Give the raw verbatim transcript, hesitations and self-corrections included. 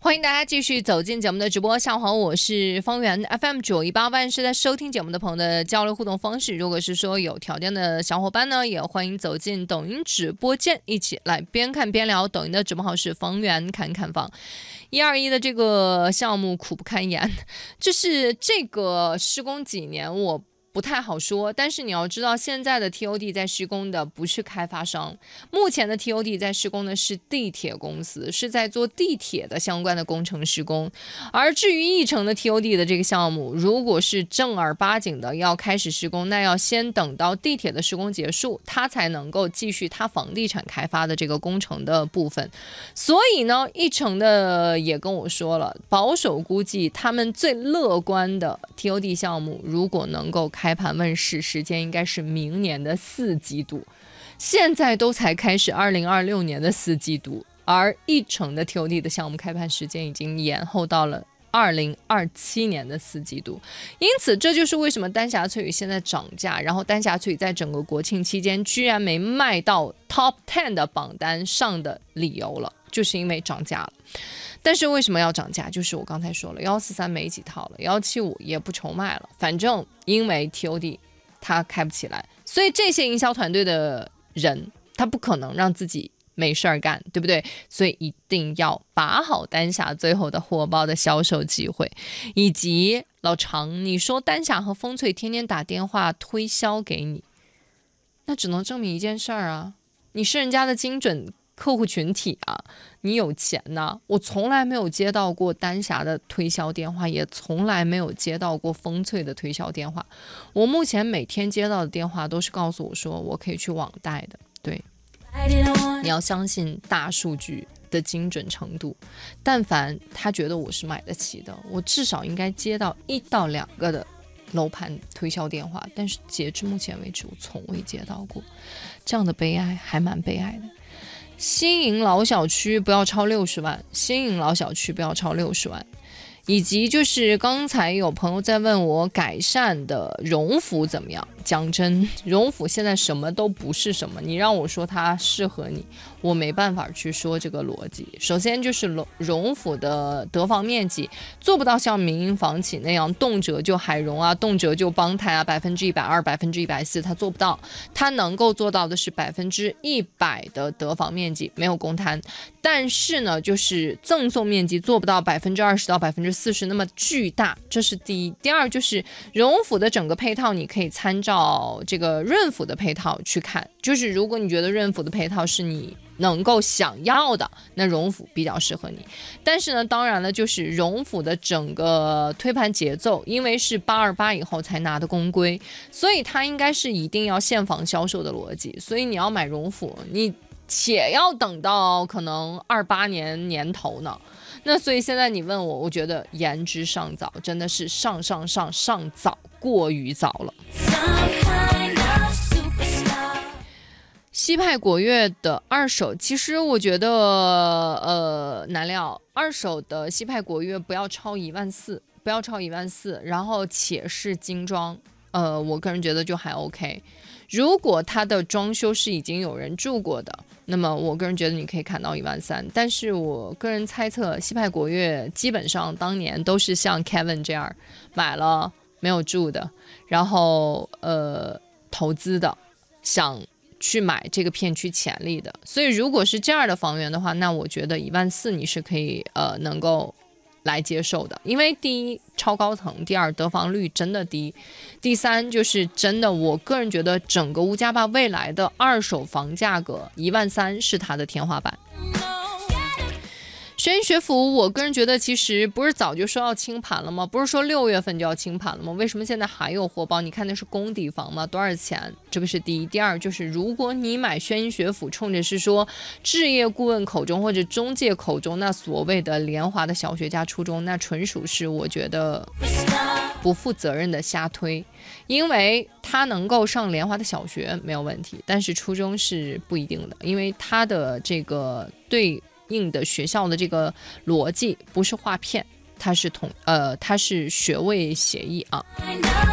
欢迎大家继续走进节目的直播。下午好，我是方圆 F M 九一八万是在收听节目的朋友的交流互动方式。如果是说有条件的小伙伴呢，也欢迎走进抖音直播间，一起来边看边聊。抖音的直播号是方圆侃侃房。一二一的这个项目苦不堪言，就是这个施工几年我不太好说，但是你要知道，现在的 T O D 在施工的不是开发商，目前的 T O D 在施工的是地铁公司，是在做地铁的相关的工程施工。而至于翼城的 T O D 的这个项目，如果是正儿八经的要开始施工，那要先等到地铁的施工结束，它才能够继续它房地产开发的这个工程的部分。所以呢，翼城的也跟我说了，保守估计他们最乐观的 T O D 项目，如果能够开盘问世，时间应该是明年的四季度，现在都才开始二零二六年的四季度，而翼城的 T O D 的项目开盘时间已经延后到了二零二七年的四季度。因此这就是为什么丹霞翠羽现在涨价，然后丹霞翠羽在整个国庆期间居然没卖到 top ten 的榜单上的理由了，就是因为涨价了。但是为什么要涨价？就是我刚才说了，一四三没几套了，一七五也不愁卖了，反正因为 T O D 它开不起来，所以这些营销团队的人他不可能让自己没事儿干，对不对？所以一定要把好丹霞最后的火爆的销售机会。以及老常，你说丹霞和风翠天天打电话推销给你，那只能证明一件事儿啊，你是人家的精准客户群体啊，你有钱呐！我从来没有接到过丹霞的推销电话，也从来没有接到过风翠的推销电话。我目前每天接到的电话都是告诉我说我可以去网贷的。对，你要相信大数据的精准程度，但凡他觉得我是买得起的，我至少应该接到一到两个的楼盘推销电话，但是截至目前为止我从未接到过，这样的悲哀还蛮悲哀的。新营老小区不要超六十万，新营老小区不要超六十万。以及就是刚才有朋友在问我改善的荣府怎么样，讲真，荣府现在什么都不是什么，你让我说它适合你，我没办法去说这个逻辑。首先就是荣府的得房面积做不到像民营房企那样动辄就海荣啊，动辄就邦泰啊，百分之一百二、百分之一百四，它做不到。它能够做到的是百分之一百的得房面积，没有公摊。但是呢，就是赠送面积做不到百分之二十到百分之四十那么巨大，这是第一。第二就是荣府的整个配套，你可以参照这个润府的配套去看，就是如果你觉得润府的配套是你能够想要的，那荣府比较适合你。但是呢，当然了，就是荣府的整个推盘节奏，因为是八二八以后才拿的公规，所以它应该是一定要现房销售的逻辑。所以你要买荣府，你且要等到可能二八年年头呢。那所以现在你问我，我觉得言之尚早，真的是上上上上早，过于早了。西派果月的二手，其实我觉得呃难料，二手的西派果月不要超一万四，不要超一万四，然后且是精装，呃，我个人觉得就还 OK。如果它的装修是已经有人住过的，那么我个人觉得你可以看到一万三，但是我个人猜测西派果月基本上当年都是像 Kevin 这样买了没有住的，然后呃投资的，想去买这个片区潜力的，所以如果是这样的房源的话，那我觉得一万四你是可以呃能够来接受的，因为第一超高层，第二得房率真的低，第三就是真的我个人觉得整个乌家坝未来的二手房价格一万三是它的天花板。学院学府，我个人觉得其实不是早就说要清盘了吗？不是说六月份就要清盘了吗？为什么现在还有货包？你看那是公底房吗？多少钱？这个是第一。第二就是如果你买宣音学府，冲着是说置业顾问口中或者中介口中那所谓的联华的小学加初中，那纯属是我觉得不负责任的瞎推，因为他能够上联华的小学没有问题，但是初中是不一定的，因为他的这个对应的学校的这个逻辑不是划片，它是同呃它是学位协议啊。